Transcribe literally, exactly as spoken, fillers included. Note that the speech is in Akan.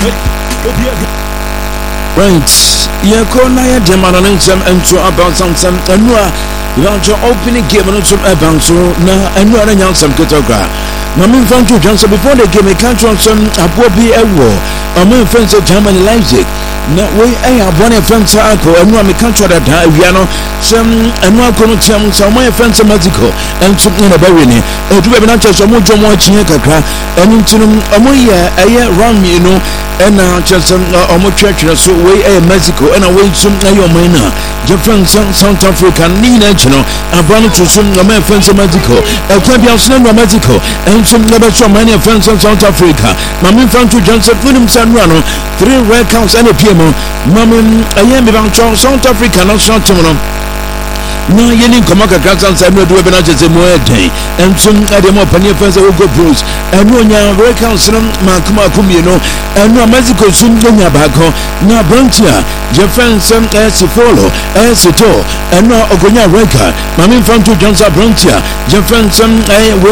Right, yeah, corner, yeah, German and some and so about some some and you want to open a game and some about so now and you are young some category. Mammy found you Johnson before they gave a country on some Abobi a war. A man friends of Germany Leipzig. Now we have one friend Sarko and one country that we are some and one common some my friends of Mexico and some in a Barini. A two not just a more John watching a crack and into a more year a year round me, you know, and now just some almost church so way a Mexico and away some your minor. Different South Africa, Nina, you know, I've run into some of my friends of Mexico. El Cambian Snow Mexico and some never so many friends of South Africa. Mammy found to Johnson William Sanrano, three red counts and a P M O. Mammy, I am about South Africa, not South Timon. No, you need to make a class and say, no, do not just a more day. And some other more penny friends will go bruise. And when you are very council, Makuma Kumino, and no Mexico soon going back home. Now, Brantia, your friends, some as to follow, as to tour, and no Ogonia record. Mammy found to Johnson Brantia, your friends, some